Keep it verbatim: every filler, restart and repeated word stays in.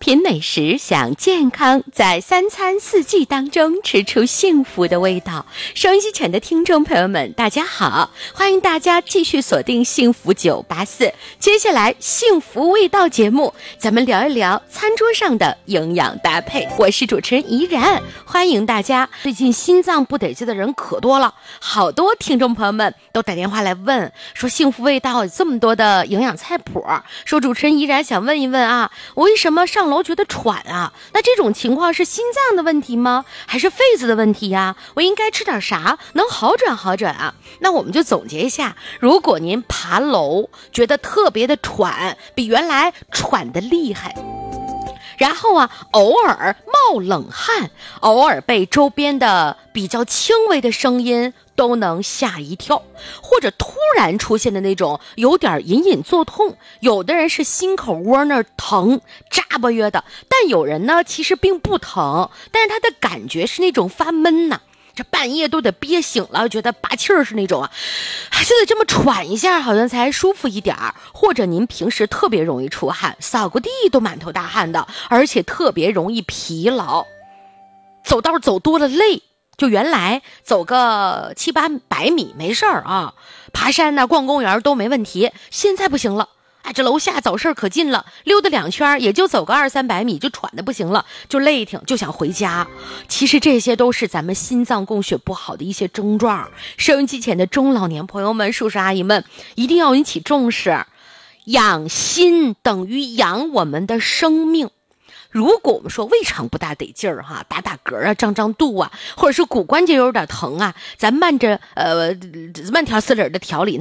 品美食，享健康，在三餐四季当中吃出幸福的味道。收音机前的听众朋友们，大家好，欢迎大家继续锁定幸福九八四。接下来幸福味道节目，咱们聊一聊餐桌上的营养搭配。我是主持人怡然，欢迎大家。最近心脏不得劲的人可多了，好多听众朋友们都打电话来问，说幸福味道有这么多的营养菜谱，说主持人怡然想问一问啊，我为什么上楼觉得喘啊？那这种情况是心脏的问题吗？还是肺子的问题呀？我应该吃点啥能好转好转啊？那我们就总结一下，如果您爬楼觉得特别的喘，比原来喘得厉害，然后啊，偶尔冒冷汗，偶尔被周边的比较轻微的声音都能吓一跳，或者突然出现的那种有点隐隐作痛，有的人是心口窝那儿疼，扎巴约的，但有人呢其实并不疼，但是他的感觉是那种发闷呐、啊，这半夜都得憋醒了，觉得拔气儿是那种啊，就得这么喘一下，好像才舒服一点儿。或者您平时特别容易出汗，扫个地都满头大汗的，而且特别容易疲劳，走道走多了累。就原来走个七八百米没事儿啊，爬山呐、逛公园都没问题，现在不行了。哎，这楼下早市可近了，溜达两圈也就走个二三百米，就喘得不行了，就累挺，就想回家。其实这些都是咱们心脏供血不好的一些症状。收音机前的中老年朋友们、叔叔阿姨们，一定要引起重视。养心等于养我们的生命。如果我们说胃肠不大得劲儿哈，打打嗝啊，胀胀肚啊，或者是骨关节有点疼啊，咱慢着呃慢条斯理的调理。